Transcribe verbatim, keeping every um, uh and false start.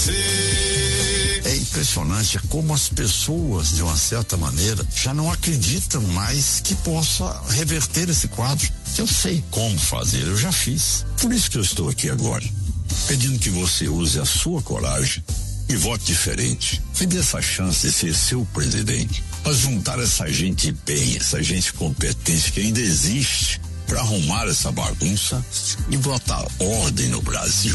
É impressionante como as pessoas, de uma certa maneira, já não acreditam mais que possa reverter esse quadro. Eu sei como fazer, eu já fiz. Por isso que eu estou aqui agora, pedindo que você use a sua coragem e vote diferente. Me dê essa chance de ser seu presidente, para juntar essa gente bem, essa gente competente que ainda existe, para arrumar essa bagunça e botar ordem no Brasil.